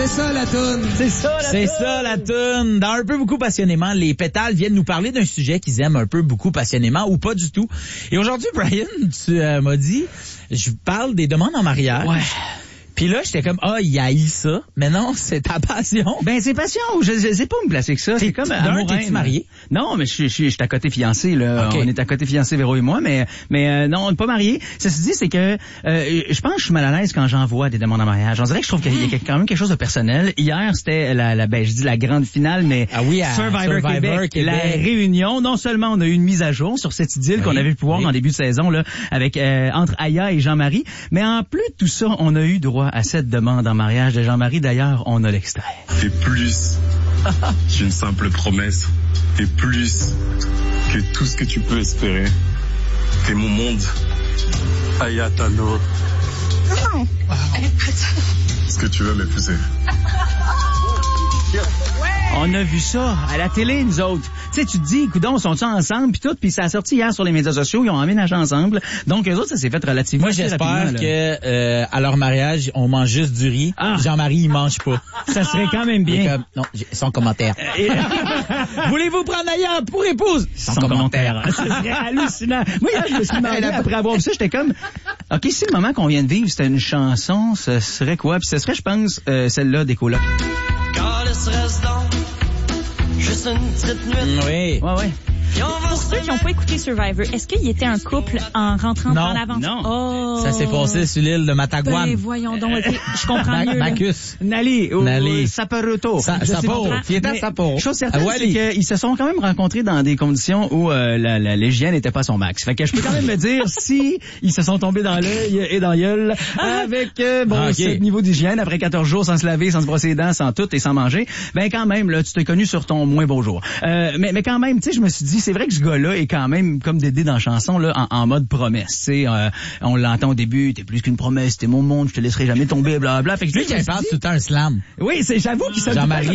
C'est ça la toune. C'est ça la toune. Dans Un peu beaucoup passionnément, les Pétales viennent nous parler d'un sujet qu'ils aiment un peu beaucoup passionnément ou pas du tout. Et aujourd'hui, Brian, tu m'as dit, je parle des demandes en mariage. Ouais. Puis là, j'étais comme, il haït ça. Mais non, c'est ta passion. Ben, c'est passion. Je sais pas me placer que ça. C'est comme amour. T'es-tu marié? Non, mais je suis à côté fiancé, là. Okay. On est à côté fiancé, Véro et moi, mais non, on n'est pas mariés. Ceci dit, c'est que, je pense que je suis mal à l'aise quand j'envoie des demandes en mariage. On dirait que je trouve qu'il y a quand même quelque chose de personnel. Hier, c'était la grande finale, mais Survivor Québec, la réunion. Non seulement on a eu une mise à jour sur cette idylle qu'on avait pu voir en début de saison, là, avec, entre Aya et Jean-Marie. Mais en plus de tout ça, on a eu droit à cette demande en mariage de Jean-Marie. D'ailleurs, on a l'extrait. T'es plus qu'une simple promesse. T'es plus que tout ce que tu peux espérer. T'es mon monde. Aya Tano. Non. Est-ce que tu veux m'épouser? On a vu ça à la télé, nous autres. Tu sais, tu te dis, coudonc, sont-ils ensemble, puis tout, puis ça a sorti hier sur les médias sociaux, ils ont emménagé ensemble. Donc, eux autres, ça s'est fait relativement rapidement. Moi, j'espère que à leur mariage, on mange juste du riz. Jean-Marie, il mange pas. Ça serait quand même bien. Non, son commentaire. Voulez-vous prendre Aya pour épouse? Son commentaire. Ça serait hallucinant. Moi, hier, je me suis demandé, après avoir vu ça, j'étais comme, OK, si le moment qu'on vient de vivre, c'était une chanson, ce serait quoi? Puis ce serait, je pense, celle-là des colocs. Juste une petite nuit. Oui. Ouais. Pour ceux qui n'ont pas écouté Survivor, est-ce qu'il était un couple en rentrant dans l'aventure? Non. Oh. Ça s'est passé sur l'île de Matagouane. Ben, voyons donc, okay. Je comprends mieux. Bacchus. Nali. Sapporo. Sapporo. Fiesta Sapporo. Chose certaine, c'est qu'ils se sont quand même rencontrés dans des conditions où l'hygiène n'était pas son max. Fait que je peux quand même me dire si ils se sont tombés dans l'œil et dans gueule avec ce niveau d'hygiène après 14 jours sans se laver, sans se brosser les dents, sans tout et sans manger, ben quand même là, tu t'es connu sur ton moins beau jour. Mais quand même, tu sais, je me suis dit, c'est vrai que ce gars-là est quand même comme Dédé dans la chanson là en mode promesse. Tu sais, on l'entend au début, t'es plus qu'une promesse, t'es mon monde, je te laisserai jamais tomber, blablabla. Fait que lui qui parle tout le temps un slam. Oui, j'avoue qu'il se Jean-Marie